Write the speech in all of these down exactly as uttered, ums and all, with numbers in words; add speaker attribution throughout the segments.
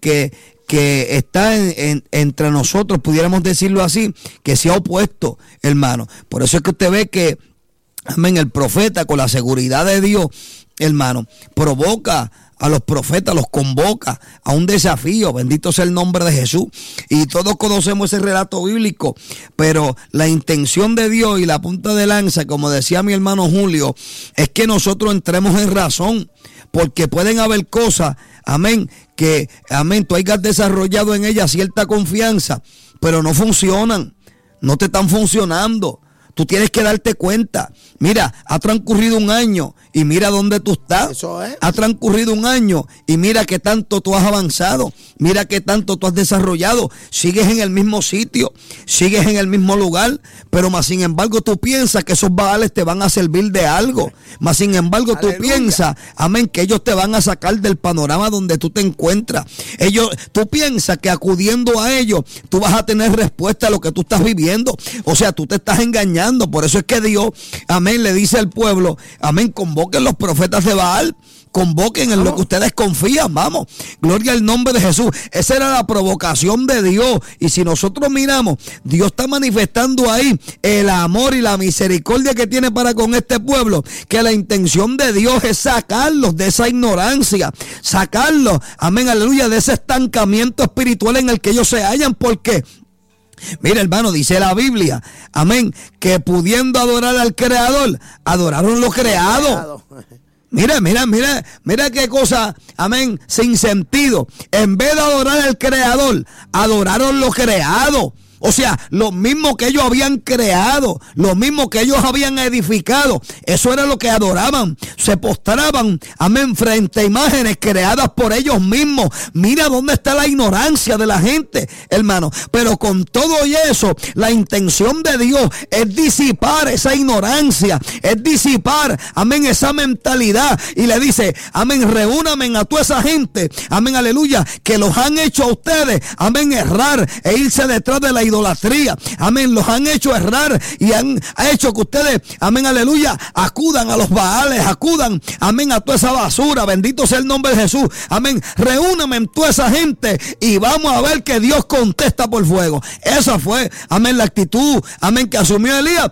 Speaker 1: que, que está en, en, entre nosotros, pudiéramos decirlo así, que se ha opuesto, hermano. Por eso es que usted ve que, amén, el profeta con la seguridad de Dios, hermano, provoca a los profetas, los convoca a un desafío. Bendito sea el nombre de Jesús. Y todos conocemos ese relato bíblico, pero la intención de Dios y la punta de lanza, como decía mi hermano Julio, es que nosotros entremos en razón, porque pueden haber cosas, amén, que, amén, tú hayas desarrollado en ellas cierta confianza, pero no funcionan, no te están funcionando. Tú tienes que darte cuenta. Mira, ha transcurrido un año y mira dónde tú estás.
Speaker 2: Eso es.
Speaker 1: Ha transcurrido un año y mira qué tanto tú has avanzado. Mira qué tanto tú has desarrollado. Sigues en el mismo sitio, sigues en el mismo lugar, pero más sin embargo tú piensas que esos baales te van a servir de algo. Más sin embargo tú
Speaker 2: Aleluya.
Speaker 1: piensas, amén, que ellos te van a sacar del panorama donde tú te encuentras. Ellos, tú piensas que acudiendo a ellos tú vas a tener respuesta a lo que tú estás viviendo. O sea, tú te estás engañando. Por eso es que Dios, amén, le dice al pueblo, amén, convoquen los profetas de Baal, convoquen en lo que ustedes confían, vamos, gloria al nombre de Jesús. Esa era la provocación de Dios. Y si nosotros miramos, Dios está manifestando ahí el amor y la misericordia que tiene para con este pueblo, que la intención de Dios es sacarlos de esa ignorancia, sacarlos, amén, aleluya, de ese estancamiento espiritual en el que ellos se hallan. ¿Por qué? Mira, hermano, dice la Biblia, amén, que pudiendo adorar al Creador, adoraron lo creado. Mira, mira, mira, mira qué cosa, amén, sin sentido. En vez de adorar al Creador, adoraron lo creado. O sea, lo mismo que ellos habían creado, lo mismo que ellos habían edificado, eso era lo que adoraban. Se postraban, amén, frente a imágenes creadas por ellos mismos. Mira dónde está la ignorancia de la gente, hermano. Pero con todo y eso, la intención de Dios es disipar esa ignorancia, es disipar, amén, esa mentalidad. Y le dice, amén, reúnamen a toda esa gente, amén, aleluya, que los han hecho a ustedes, amén, errar e irse detrás de la idolatría. Idolatría, amén, los han hecho errar y han hecho que ustedes, amén, aleluya, acudan a los baales, acudan, amén, a toda esa basura. Bendito sea el nombre de Jesús, amén. Reúname en toda esa gente y vamos a ver que Dios contesta por fuego. Esa fue, amén, la actitud, amén, que asumió Elías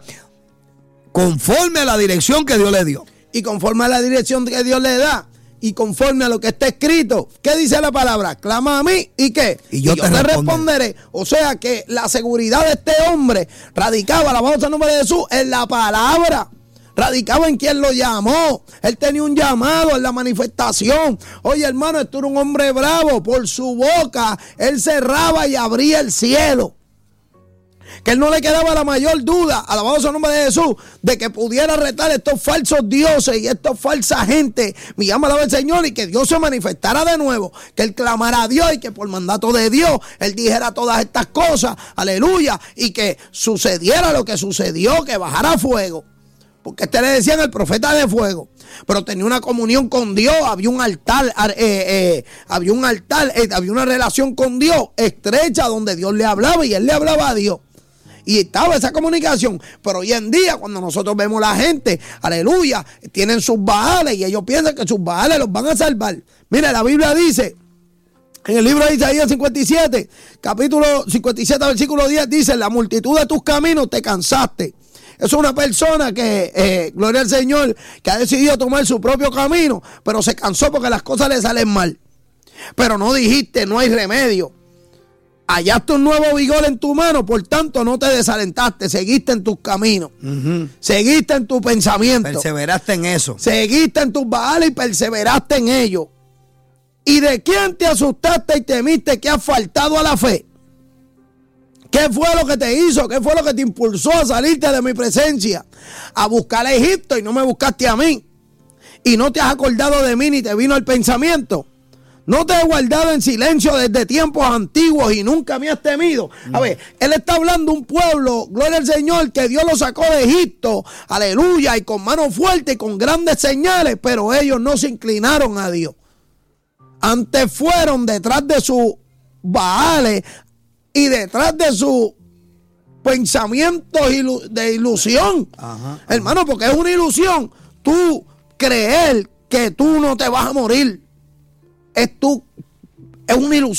Speaker 1: conforme a la dirección que Dios le dio.
Speaker 2: Y conforme a la dirección que Dios le da, y conforme a lo que está escrito, ¿qué dice la palabra? Clama a mí, ¿y qué?
Speaker 1: Y yo,
Speaker 2: y yo
Speaker 1: te,
Speaker 2: te
Speaker 1: responderé.
Speaker 2: responderé. O sea que la seguridad de este hombre radicaba, alabado el nombre de Jesús, en la palabra. Radicaba en quien lo llamó. Él tenía un llamado en la manifestación. Oye, hermano, esto era un hombre bravo. Por su boca, él cerraba y abría el cielo. Que él no le quedaba la mayor duda, alabado sea el nombre de Jesús, de que pudiera retar estos falsos dioses y estos falsa gente. Mi llama alaba al Señor, y que Dios se manifestara de nuevo, que él clamara a Dios y que por mandato de Dios él dijera todas estas cosas, aleluya, y que sucediera lo que sucedió, que bajara fuego. Porque este le decían el profeta de fuego, pero tenía una comunión con Dios, había un altar, eh, eh, había un altar, eh, había una relación con Dios estrecha donde Dios le hablaba y él le hablaba a Dios. Y estaba esa comunicación. Pero hoy en día, cuando nosotros vemos la gente, aleluya, tienen sus baales y ellos piensan que sus baales los van a salvar. Mira, la Biblia dice, en el libro de Isaías cincuenta y siete, capítulo cincuenta y siete, versículo diez, dice: la multitud de tus caminos te cansaste. Eso es una persona que, eh, gloria al Señor, que ha decidido tomar su propio camino, pero se cansó porque las cosas le salen mal. Pero no dijiste, no hay remedio. Hallaste un nuevo vigor en tu mano, por tanto no te desalentaste, seguiste en tus caminos, uh-huh. seguiste en tu pensamiento,
Speaker 1: perseveraste en eso,
Speaker 2: seguiste en tus baales y perseveraste en ello. ¿Y de quién te asustaste y temiste que has faltado a la fe? ¿Qué fue lo que te hizo? ¿Qué fue lo que te impulsó a salirte de mi presencia? A buscar a Egipto y no me buscaste a mí. Y no te has acordado de mí ni te vino el pensamiento. No te he guardado en silencio desde tiempos antiguos y nunca me has temido. A ver, él está hablando de un pueblo, gloria al Señor, que Dios lo sacó de Egipto, aleluya, y con mano fuerte y con grandes señales, pero ellos no se inclinaron a Dios. Antes fueron detrás de sus baales y detrás de sus pensamientos de ilusión. Ajá, ajá. Hermano, porque es una ilusión tú creer que tú no te vas a morir. Es tú, es una ilusión.